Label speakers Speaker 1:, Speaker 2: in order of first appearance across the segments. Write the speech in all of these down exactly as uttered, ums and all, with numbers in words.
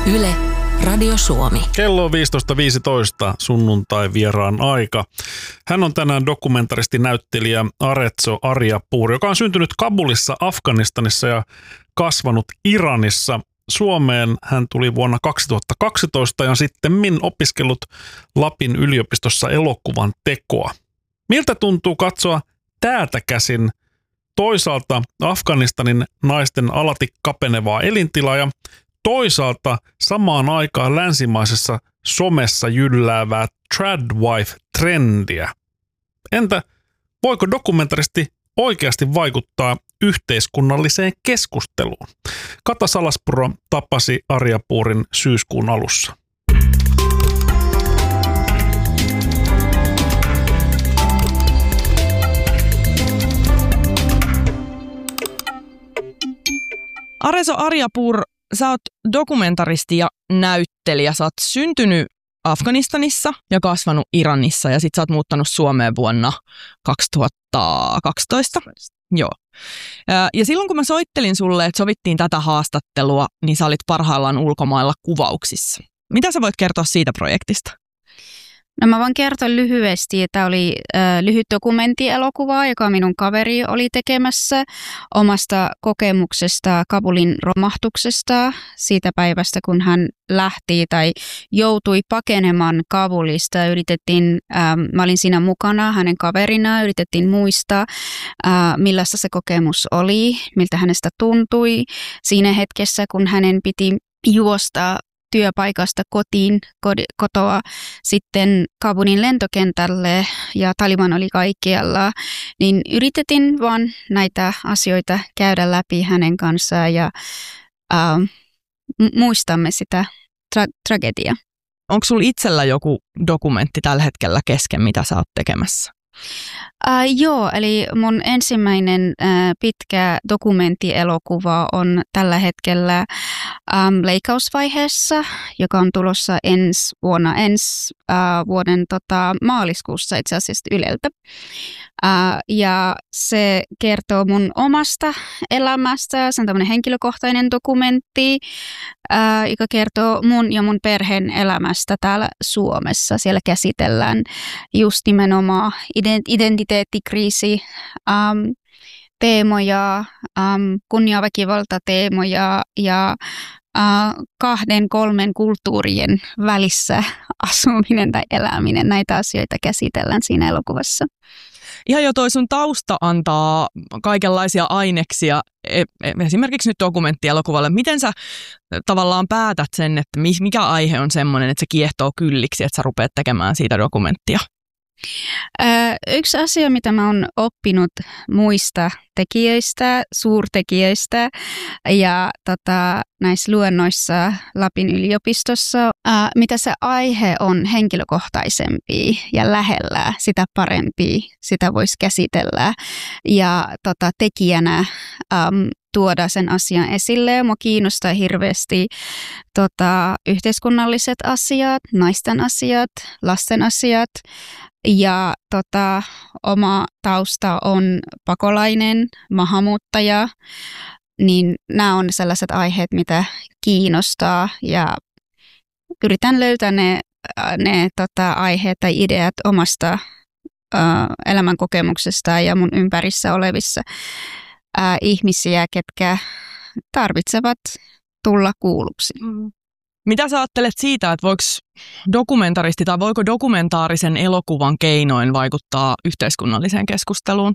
Speaker 1: Yle, Radio Suomi.
Speaker 2: Kello on viisitoista viisitoista sunnuntai vieraan aika. Hän on tänään dokumentaristi-näyttelijä Arezzo Ariapur, joka on syntynyt Kabulissa, Afganistanissa ja kasvanut Iranissa. Suomeen hän tuli vuonna kaksituhattakaksitoista ja sittemmin opiskellut Lapin yliopistossa elokuvan tekoa. Miltä tuntuu katsoa täältä käsin toisaalta Afganistanin naisten alati kapenevaa elintilaa ja toisaalta samaan aikaan länsimaisessa somessa jylläävää tradwife-trendiä? Entä voiko dokumentaristi oikeasti vaikuttaa yhteiskunnalliseen keskusteluun? Kata Salaspuro tapasi Ariapurin syyskuun alussa.
Speaker 3: Arezzo Ariapur, sä oot dokumentaristi ja näyttelijä. Sä oot syntynyt Afganistanissa ja kasvanut Iranissa ja sit sä oot muuttanut Suomeen vuonna kaksituhattakaksitoista. Joo. Ja silloin kun mä soittelin sulle, että sovittiin tätä haastattelua, niin sä olit parhaillaan ulkomailla kuvauksissa. Mitä sä voit kertoa siitä projektista?
Speaker 4: No mä voin kertoa lyhyesti, että oli äh, lyhyt dokumenttielokuva, joka minun kaveri oli tekemässä omasta kokemuksesta Kabulin romahduksesta siitä päivästä, kun hän lähti tai joutui pakenemaan Kabulista. Yritettiin, ähm, mä olin siinä mukana hänen kaverina, yritettiin muistaa, äh, millaista se kokemus oli, miltä hänestä tuntui siinä hetkessä, kun hänen piti juosta työpaikasta kotiin, kotoa, sitten Kabulin lentokentälle ja Taliban oli kaikkialla, niin yritettiin vaan näitä asioita käydä läpi hänen kanssaan ja äh, muistamme sitä tra- tragediaa.
Speaker 3: Onko sulla itsellä joku dokumentti tällä hetkellä kesken, mitä sä oot tekemässä?
Speaker 4: Uh, joo, eli mun ensimmäinen uh, pitkä dokumenttielokuva on tällä hetkellä um, leikkausvaiheessa, joka on tulossa ensi vuonna, ensi uh, vuoden tota, maaliskuussa itse asiassa Yleltä. Uh, ja se kertoo mun omasta elämästä, se on tämmöinen henkilökohtainen dokumentti, uh, joka kertoo mun ja mun perheen elämästä täällä Suomessa. Siellä käsitellään just nimenomaan identiteettikriisi, um, teemoja, um, kunniaväkivaltateemoja ja uh, kahden, kolmen kulttuurien välissä asuminen tai eläminen. Näitä asioita käsitellään siinä elokuvassa.
Speaker 3: Ihan jo toi sun tausta antaa kaikenlaisia aineksia, esimerkiksi nyt dokumenttielokuvalle. Miten sä tavallaan päätät sen, että mikä aihe on semmoinen, että se kiehtoo kylliksi, että sä rupeat tekemään siitä dokumenttia?
Speaker 4: Yksi asia, mitä mä oon oppinut muista tekijöistä, suurtekijöistä ja tota, näissä luennoissa Lapin yliopistossa, ää, mitä se aihe on henkilökohtaisempi ja lähellä, sitä parempi, sitä voisi käsitellä ja tota, tekijänä äm, tuoda sen asian esille. Mua kiinnostaa hirveästi tota, yhteiskunnalliset asiat, naisten asiat, lasten asiat. Ja tota, oma tausta on pakolainen, maahanmuuttaja, niin nämä on sellaiset aiheet, mitä kiinnostaa ja yritän löytää ne, ne tota, aiheet tai ideat omasta uh, elämänkokemuksesta ja mun ympärissä olevissa uh, ihmisiä, ketkä tarvitsevat tulla kuulluksi.
Speaker 3: Mm. Mitä sä ajattelet siitä, että voiko dokumentaristi tai voiko dokumentaarisen elokuvan keinoin vaikuttaa yhteiskunnalliseen keskusteluun?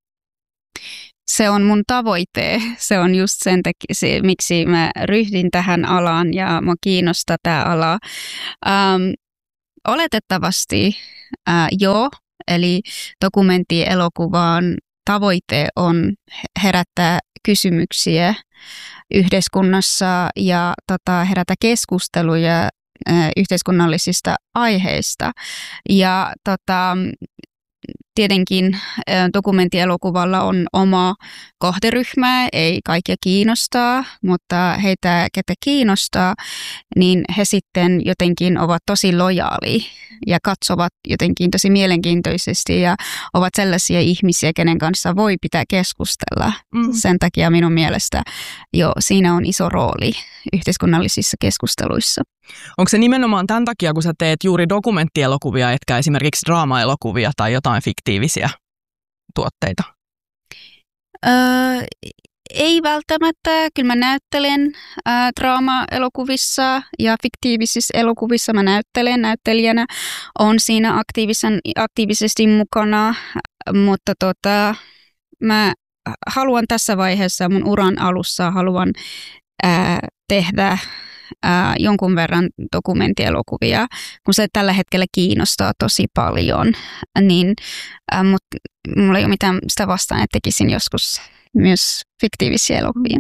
Speaker 4: Se on mun tavoite. Se on just sen takia, miksi mä ryhdin tähän alaan ja mua kiinnostaa tämä ala. Ähm, oletettavasti äh, joo, eli dokumenttielokuvan tavoite on herättää kysymyksiä yhteiskunnassa ja tota, herätä keskusteluja äh, yhteiskunnallisista aiheista. Ja tota, tietenkin dokumenttielokuvalla on oma kohderyhmä, ei kaikkia kiinnostaa, mutta heitä, ketä kiinnostaa, niin he sitten jotenkin ovat tosi lojaali ja katsovat jotenkin tosi mielenkiintoisesti ja ovat sellaisia ihmisiä, kenen kanssa voi pitää keskustella. Mm. Sen takia minun mielestä jo siinä on iso rooli yhteiskunnallisissa keskusteluissa.
Speaker 3: Onko se nimenomaan tämän takia, kun sä teet juuri dokumenttielokuvia, etkä esimerkiksi draamaelokuvia tai jotain fiktiivisiä tuotteita?
Speaker 4: Öö, ei välttämättä. Kyllä mä näyttelen äh, draama-elokuvissa ja fiktiivisissä elokuvissa mä näyttelen näyttelijänä. On siinä aktiivisen, aktiivisesti mukana, mutta tota, mä haluan tässä vaiheessa mun uran alussa haluan äh, tehdä Ää, jonkun verran dokumenttielokuvia, kun se tällä hetkellä kiinnostaa tosi paljon, niin ää, mut, mulla ei ole mitään sitä vastaan, että tekisin joskus myös fiktiivisiä elokuvia.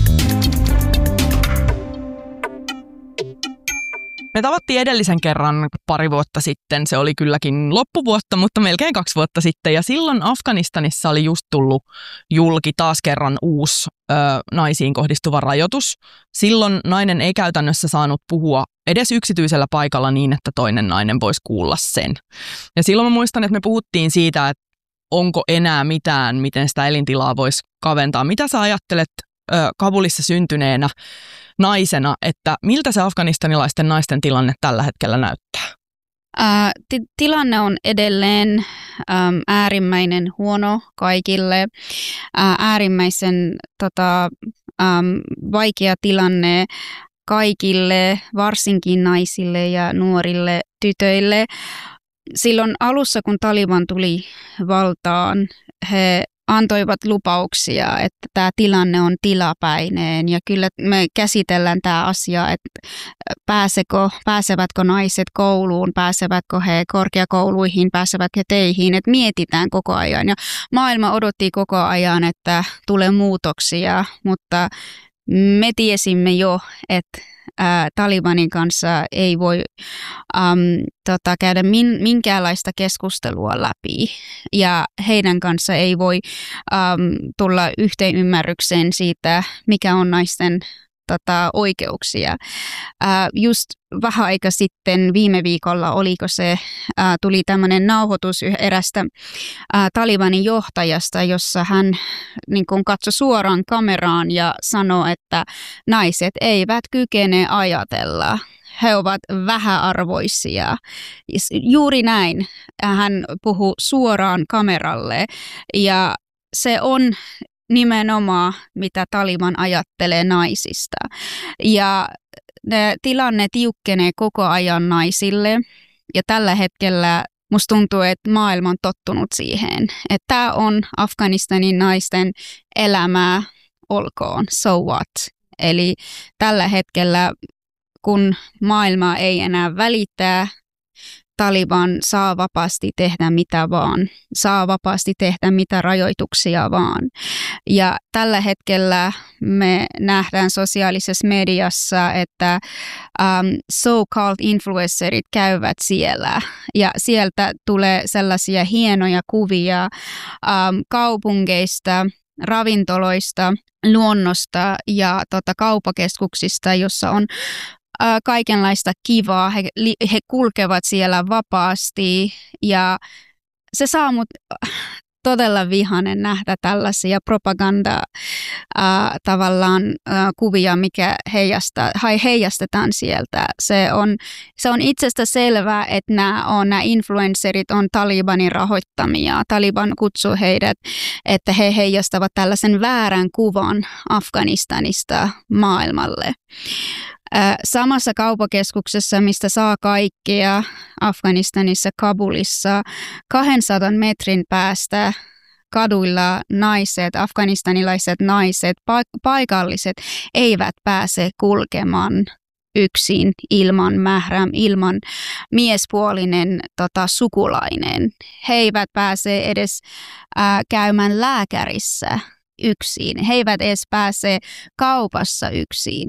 Speaker 3: Me tavattiin edellisen kerran pari vuotta sitten, se oli kylläkin loppuvuotta, mutta melkein kaksi vuotta sitten. Ja silloin Afganistanissa oli just tullut julki taas kerran uusi ö, naisiin kohdistuva rajoitus. Silloin nainen ei käytännössä saanut puhua edes yksityisellä paikalla niin, että toinen nainen voisi kuulla sen. Ja silloin mä muistan, että me puhuttiin siitä, että onko enää mitään, miten sitä elintilaa voisi kaventaa. Mitä sä ajattelet ö, Kabulissa syntyneenä naisena, että miltä se afganistanilaisten naisten tilanne tällä hetkellä näyttää?
Speaker 4: Ää, t- tilanne on edelleen äm, äärimmäinen huono kaikille. Ää, äärimmäisen tota, äm, vaikea tilanne kaikille, varsinkin naisille ja nuorille tytöille. Silloin alussa, kun Taliban tuli valtaan, he antoivat lupauksia, että tämä tilanne on tilapäinen ja kyllä me käsitellään tämä asia, että pääsekö, pääsevätkö naiset kouluun, pääsevätkö he korkeakouluihin, pääsevätkö he teihin, että mietitään koko ajan. Ja maailma odotti koko ajan, että tulee muutoksia, mutta me tiesimme jo, että ää, Talibanin kanssa ei voi äm, tota, käydä min, minkäänlaista keskustelua läpi ja heidän kanssa ei voi äm, tulla yhteenymmärrykseen siitä, mikä on naisten tota, oikeuksia. Ää, just vähän aika sitten viime viikolla oliko se, ää, tuli tämmöinen nauhoitus erästä ää, Talibanin johtajasta, jossa hän niin kun katsoi suoraan kameraan ja sanoi, että naiset eivät kykene ajatella. He ovat vähäarvoisia. Juuri näin. Hän puhui suoraan kameralle ja se on nimenomaan, mitä Taliban ajattelee naisista. Ja tilanne tiukkenee koko ajan naisille. Ja tällä hetkellä musta tuntuu, että maailma on tottunut siihen. Että tämä on Afganistanin naisten elämää, olkoon, so what. Eli tällä hetkellä, kun maailma ei enää välittää, Taliban saa vapaasti tehdä mitä vaan, saa vapaasti tehdä mitä rajoituksia vaan. Ja tällä hetkellä me nähdään sosiaalisessa mediassa, että um, so-called influencerit käyvät siellä ja sieltä tulee sellaisia hienoja kuvia um, kaupungeista, ravintoloista, luonnosta ja tota, kaupakeskuksista, jossa on kaikenlaista kivaa, he, he kulkevat siellä vapaasti ja se saa mut todella vihainen nähdä tällaisia propaganda äh, tavallaan äh, kuvia, mikä heijasta, heijastetaan sieltä. Se on, se on itsestä selvää, että nämä, on, nämä influencerit on Talibanin rahoittamia. Taliban kutsuu heidät, että he heijastavat tällaisen väärän kuvan Afganistanista maailmalle. Samassa kaupakeskuksessa, mistä saa kaikkea Afganistanissa, Kabulissa, kahdensadan metrin päästä kaduilla naiset, afganistanilaiset naiset, paikalliset eivät pääse kulkemaan yksin ilman mähräm, ilman miespuolinen tota, sukulainen. He eivät pääse edes ää, käymään lääkärissä yksin. He eivät edes pääse kaupassa yksin.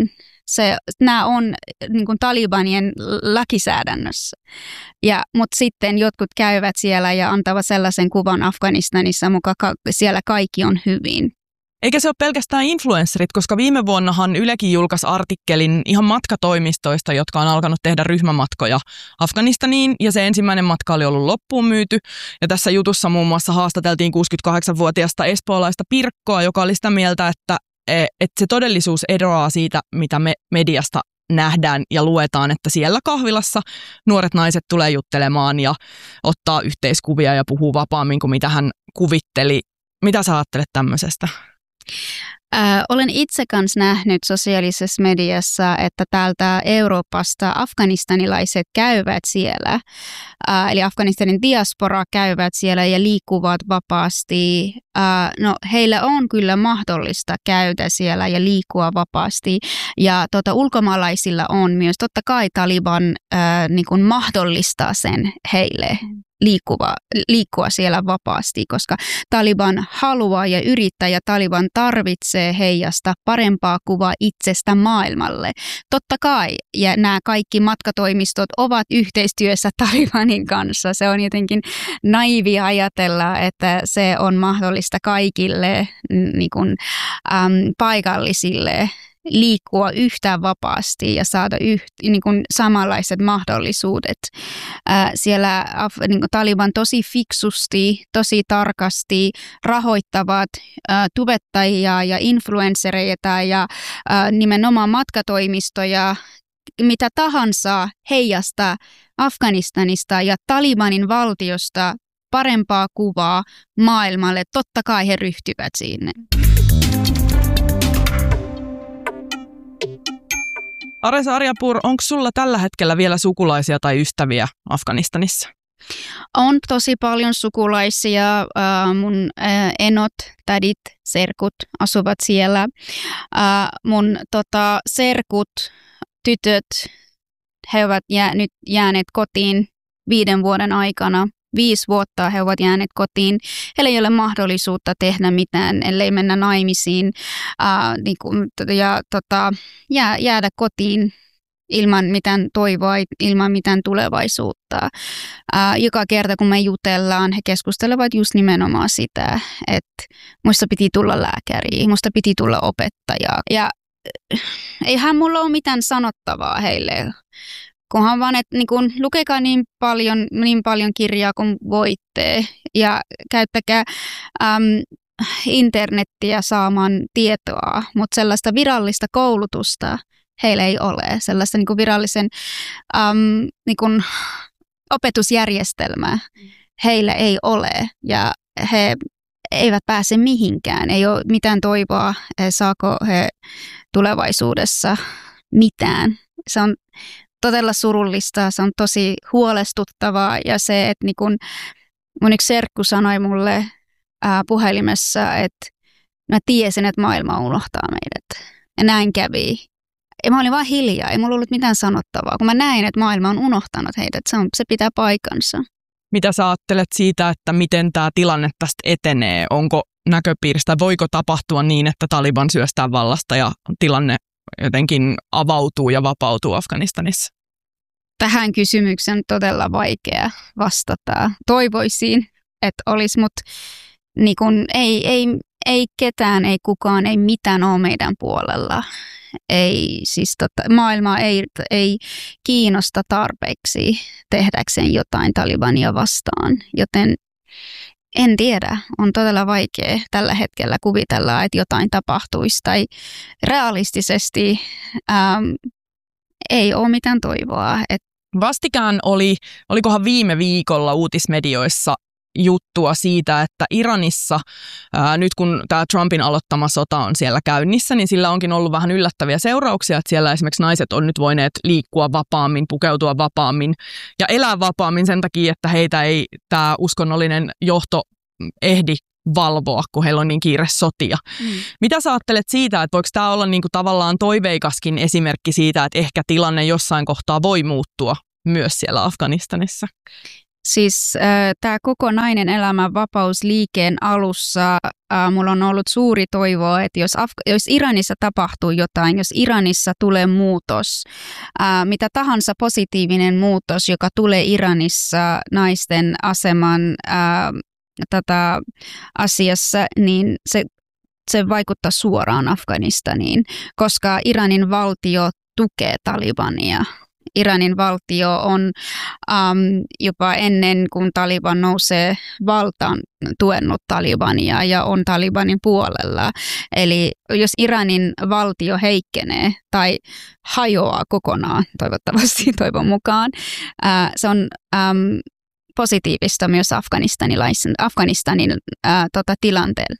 Speaker 4: Se, nämä on niin kuin Talibanien lakisäädännössä. Ja, mutta sitten jotkut käyvät siellä ja antavat sellaisen kuvan Afganistanissa, mukaan ka- siellä kaikki on hyvin.
Speaker 3: Eikä se ole pelkästään influensserit, koska viime vuonnahan Ylekin julkaisi artikkelin ihan matkatoimistoista, jotka on alkanut tehdä ryhmämatkoja Afganistaniin, ja se ensimmäinen matka oli ollut loppuun myyty. Ja tässä jutussa muun muassa haastateltiin kuusikymmentäkahdeksanvuotiaasta espoolaista Pirkkoa, joka oli sitä mieltä, että, että se todellisuus eroaa siitä, mitä me mediasta nähdään ja luetaan, että siellä kahvilassa nuoret naiset tulee juttelemaan ja ottaa yhteiskuvia ja puhuu vapaammin kuin mitä hän kuvitteli. Mitä sä ajattelet tämmöisestä?
Speaker 4: Äh, olen itse kanssa nähnyt sosiaalisessa mediassa, että täältä Euroopasta afganistanilaiset käyvät siellä, äh, eli Afganistanin diaspora käyvät siellä ja liikkuvat vapaasti. Äh, no, heillä on kyllä mahdollista käydä siellä ja liikkua vapaasti, ja tota, ulkomaalaisilla on myös, totta kai Taliban äh, niin kuin mahdollistaa sen heille. Liikkuva, liikkua siellä vapaasti, koska Taliban haluaa ja yrittää ja Taliban tarvitsee heijasta parempaa kuvaa itsestä maailmalle. Totta kai, ja nämä kaikki matkatoimistot ovat yhteistyössä Talibanin kanssa. Se on jotenkin naivi ajatella, että se on mahdollista kaikille niin kuin, äm, paikallisille liikkua yhtä vapaasti ja saada yht, niin kuin samanlaiset mahdollisuudet. Ää, siellä niin kuin Taliban tosi fiksusti, tosi tarkasti rahoittavat ää, tubettajia ja influenssereita ja ää, nimenomaan matkatoimistoja, mitä tahansa heijasta Afganistanista ja Talibanin valtiosta parempaa kuvaa maailmalle. Totta kai he ryhtyvät sinne.
Speaker 3: Areza Aryapur, onko sulla tällä hetkellä vielä sukulaisia tai ystäviä Afganistanissa?
Speaker 4: On tosi paljon sukulaisia. Äh, mun äh, enot, tädit, serkut asuvat siellä. Äh, mun tota, serkut, tytöt, he ovat jää, nyt jääneet kotiin viiden vuoden aikana. Viisi vuotta he ovat jääneet kotiin. Heillä ei ole mahdollisuutta tehdä mitään, ellei mennä naimisiin ää, niin kuin, ja tota, jää, jäädä kotiin ilman mitään toivoa, ilman mitään tulevaisuutta. Ää, joka kerta kun me jutellaan, he keskustelevat just nimenomaan sitä, että musta piti tulla lääkäri, musta piti tulla opettaja. Ja eihän mulla ole mitään sanottavaa heille. Kunhan vaan, että niin kun, lukekaa niin paljon, niin paljon kirjaa kuin voitte ja käyttäkää äm, internettiä saamaan tietoa, mutta sellaista virallista koulutusta heillä ei ole. Sellaista niin kun virallisen äm, niin kun, opetusjärjestelmää heillä ei ole ja he eivät pääse mihinkään. Ei ole mitään toivoa, saako he tulevaisuudessa mitään. Se on todella surullista, se on tosi huolestuttavaa ja se, että niin kun mun yksi serkku sanoi mulle ää, puhelimessa, että mä tiesin, että maailma unohtaa meidät. Ja näin kävi. Ja mä olin vaan hiljaa, ei mulla ollut mitään sanottavaa, kun mä näin, että maailma on unohtanut heidät, se, on, se pitää paikansa.
Speaker 3: Mitä sä ajattelet siitä, että miten tämä tilanne tästä etenee? Onko näköpiiristä, voiko tapahtua niin, että Taliban syöstää vallasta ja tilanne jotenkin avautuu ja vapautuu Afganistanissa?
Speaker 4: Tähän kysymykseen on todella vaikea vastata. Toivoisin, että olisi, mutta niin kun ei, ei, ei ketään, ei kukaan, ei mitään ole meidän puolella. Ei, siis tota, maailma ei, ei kiinnosta tarpeeksi tehdäkseen jotain Talibania vastaan, joten en tiedä, on todella vaikea tällä hetkellä kuvitella, että jotain tapahtuisi tai realistisesti ähm, ei ole mitään toivoa. Et
Speaker 3: Vastikään oli, olikohan viime viikolla uutismedioissa juttua siitä, että Iranissa, ää, nyt kun tämä Trumpin aloittama sota on siellä käynnissä, niin sillä onkin ollut vähän yllättäviä seurauksia, että siellä esimerkiksi naiset on nyt voineet liikkua vapaammin, pukeutua vapaammin ja elää vapaammin sen takia, että heitä ei tämä uskonnollinen johto ehdi valvoa, kun heillä on niin kiire sotia. Mm. Mitä sä ajattelet siitä, että voiko tämä olla niinku tavallaan toiveikaskin esimerkki siitä, että ehkä tilanne jossain kohtaa voi muuttua myös siellä Afganistanissa?
Speaker 4: Siis äh, tämä koko Nainen elämän vapausliikkeen alussa äh, mulla on ollut suuri toivo, että jos, Af- jos Iranissa tapahtuu jotain, jos Iranissa tulee muutos, äh, mitä tahansa positiivinen muutos, joka tulee Iranissa naisten aseman äh, tätä asiassa, niin se, se vaikuttaa suoraan Afganistaniin, koska Iranin valtio tukee Talibania. Iranin valtio on um, jopa ennen kuin Taliban nousee valtaan tuennut Talibania ja on Talibanin puolella. Eli jos Iranin valtio heikkenee tai hajoaa kokonaan, toivottavasti toivon mukaan, uh, se on um, positiivista myös Afganistanin uh, tota, tilanteelle.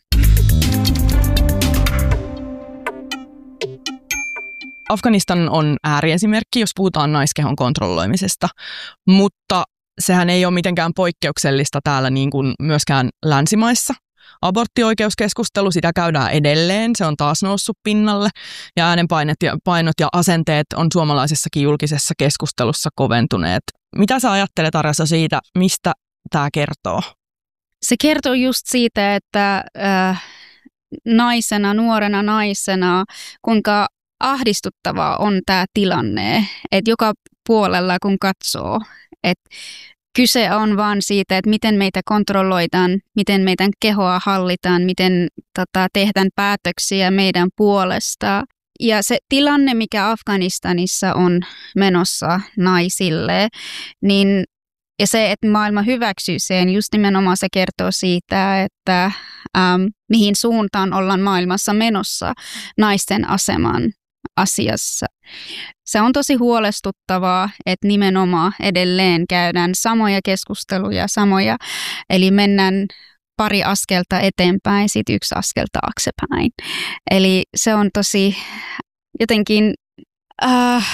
Speaker 3: Afganistan on ääriesimerkki, jos puhutaan naiskehon kontrolloimisesta, mutta sehän ei ole mitenkään poikkeuksellista täällä niin kuin myöskään länsimaissa. Aborttioikeuskeskustelu, sitä käydään edelleen, se on taas noussut pinnalle ja äänenpainot ja, painot ja asenteet on suomalaisessakin julkisessa keskustelussa koventuneet. Mitä sä ajattelet, Arja, siitä, mistä tämä kertoo?
Speaker 4: Se kertoo just siitä, että äh, naisena, nuorena naisena, kuinka ahdistuttavaa on tämä tilanne, että joka puolella kun katsoo, että kyse on vaan siitä, että miten meitä kontrolloidaan, miten meidän kehoa hallitaan, miten tota, tehdään päätöksiä meidän puolesta. Ja se tilanne, mikä Afganistanissa on menossa naisille, niin ja se, että maailma hyväksyy sen, just nimenomaan se kertoo siitä, että ähm, mihin suuntaan ollaan maailmassa menossa naisten aseman asiassa. Se on tosi huolestuttavaa, että nimenomaan edelleen käydään samoja keskusteluja, samoja, eli mennään pari askelta eteenpäin, sitten yksi askel taaksepäin. Eli se on tosi jotenkin äh,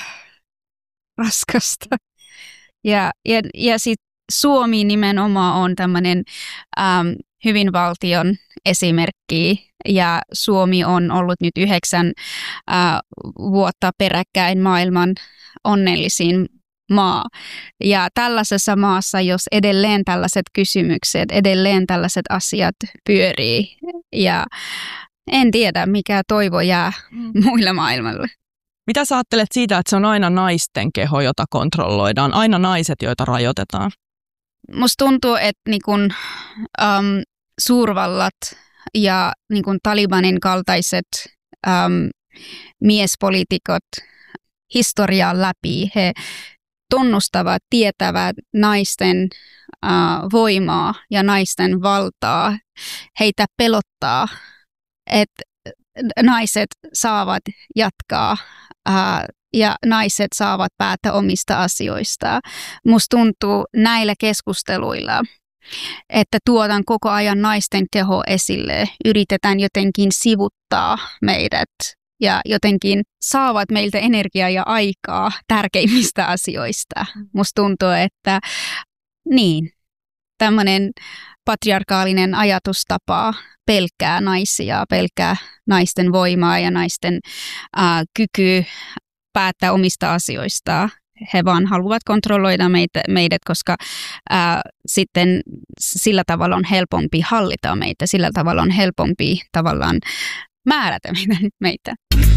Speaker 4: raskasta. Ja, ja, ja sitten Suomi nimenomaan on tämmöinen ähm, hyvinvaltion esimerkki ja Suomi on ollut nyt yhdeksän äh, vuotta peräkkäin maailman onnellisin maa. Ja tällaisessa maassa, jos edelleen tällaiset kysymykset, edelleen tällaiset asiat pyörii ja en tiedä mikä toivo jää muille maailmalle.
Speaker 3: Mitä sä ajattelet siitä, että se on aina naisten keho, jota kontrolloidaan, aina naiset, joita rajoitetaan?
Speaker 4: Musta tuntuu, että niin kun, um, suurvallat ja niin kun Talibanin kaltaiset um, miespoliitikot historiaa läpi, he tunnustavat, tietävät naisten uh, voimaa ja naisten valtaa. Heitä pelottaa, että naiset saavat jatkaa uh, ja naiset saavat päättää omista asioista. Musta tuntuu näillä keskusteluilla, että tuodaan koko ajan naisten keho esille, yritetään jotenkin sivuttaa meidät ja jotenkin saavat meiltä energiaa ja aikaa tärkeimmistä asioista. Musta tuntuu, että niin, tämmöinen patriarkaalinen ajatustapa pelkää naisia, pelkää naisten voimaa ja naisten äh, kyky päättää omista asioista. He vaan haluavat kontrolloida meitä, meidät, koska ää, sitten sillä tavalla on helpompi hallita meitä, sillä tavalla on helpompi tavallaan määrätä meitä.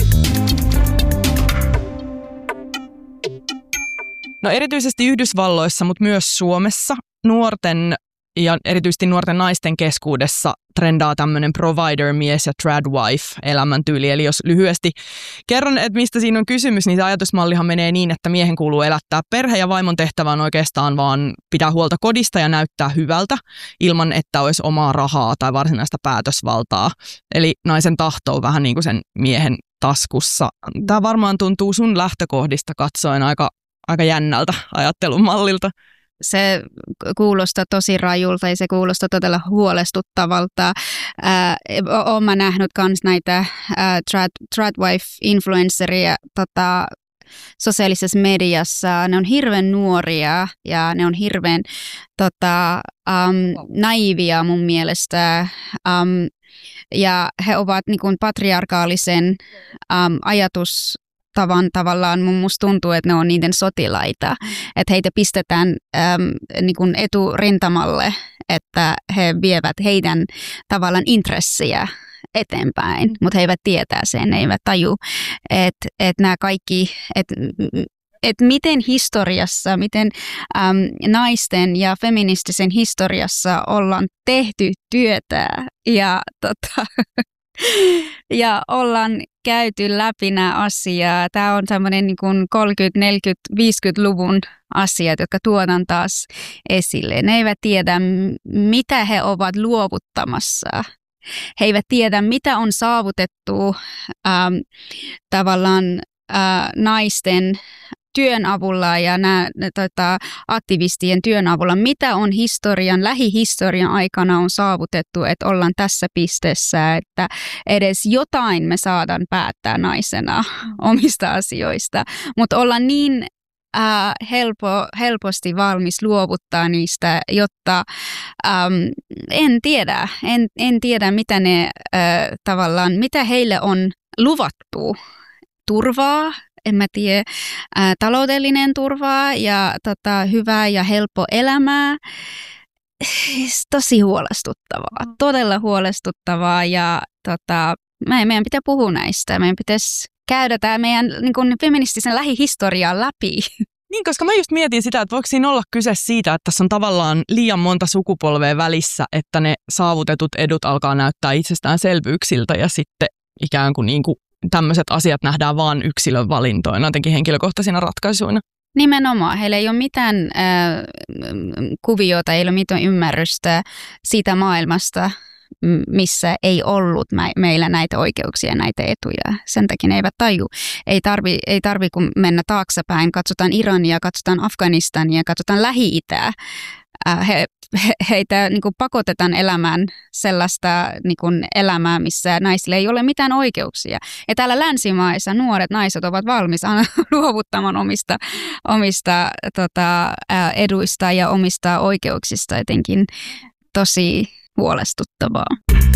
Speaker 3: No erityisesti Yhdysvalloissa, mutta myös Suomessa nuorten ja erityisesti nuorten naisten keskuudessa trendaa tämmöinen provider-mies ja tradwife-elämäntyyli. Eli jos lyhyesti kerron, että mistä siinä on kysymys, niin se ajatusmallihan menee niin, että miehen kuuluu elättää perhe ja vaimon tehtävä on oikeastaan vaan pitää huolta kodista ja näyttää hyvältä ilman, että olisi omaa rahaa tai varsinaista päätösvaltaa. Eli naisen tahto on vähän niin kuin sen miehen taskussa. Tämä varmaan tuntuu sun lähtökohdista katsoen aika, aika jännältä ajattelun mallilta.
Speaker 4: Se kuulostaa tosi rajulta ja se kuulostaa todella huolestuttavalta. Äh, olen mä nähnyt myös näitä äh, trad, tradwife-influenceria tota, sosiaalisessa mediassa. Ne on hirveän nuoria ja ne on hirveän tota, um, naivia mun mielestä. Um, ja he ovat niin kuin patriarkaalisen um, ajatus tavan tavallaan mun musta tuntuu, että ne on niiden sotilaita. Että heitä pistetään äm, niin kuin eturintamalle, että he vievät heidän tavallaan intressiä eteenpäin, mutta he eivät tietää sen, he eivät taju, että et nämä kaikki, että et miten historiassa, miten äm, naisten ja feministisen historiassa ollaan tehty työtä ja, tota, ja ollaan käyty läpi nämä asiaa. Tämä on tämmöinen niin kuin kolmekymmentä-, neljäkymmentä-, viisikymmentäluvun asiat, jotka tuodaan taas esille. Ne eivät tiedä, mitä he ovat luovuttamassa. He eivät tiedä, mitä on saavutettu ähm, tavallaan äh, naisten työn avulla ja nämä tota, aktivistien työn avulla, mitä on historian, lähihistorian aikana on saavutettu, että ollaan tässä pisteessä, että edes jotain me saadaan päättää naisena omista asioista, mutta ollaan niin äh, helpo, helposti valmis luovuttaa niistä, jotta ähm, en tiedä, en, en tiedä mitä ne äh, tavallaan, mitä heille on luvattu turvaa, en mä tiedä, ää, taloudellinen turvaa ja tota, hyvää ja helppo elämää. Tosi huolestuttavaa, todella huolestuttavaa ja tota, meidän pitää puhua näistä. Meidän pitäisi käydä tämä meidän niin kuin feministisen lähihistoriaa läpi.
Speaker 3: Niin, koska mä just mietin sitä, että voiko siinä olla kyse siitä, että tässä on tavallaan liian monta sukupolvea välissä, että ne saavutetut edut alkaa näyttää itsestäänselvyyksiltä ja sitten ikään kuin, niin kuin tämmöiset asiat nähdään vaan yksilön valintoina, jotenkin henkilökohtaisina ratkaisuina.
Speaker 4: Nimenomaan. Heillä ei ole mitään äh, kuviota, ei ole mitään ymmärrystä siitä maailmasta, missä ei ollut meillä näitä oikeuksia ja näitä etuja. Sen takia ne eivät taju. Ei tarvi, ei tarvi kun mennä taaksepäin. Katsotaan Irania, katsotaan Afganistania, katsotaan Lähi-Itää. He, he, heitä niin kuin pakotetaan elämään sellaista niin kuin elämää, missä naisille ei ole mitään oikeuksia. Ja täällä länsimaissa nuoret naiset ovat valmis luovuttamaan omista, omista tota, eduista ja omista oikeuksista, jotenkin tosi huolestuttavaa.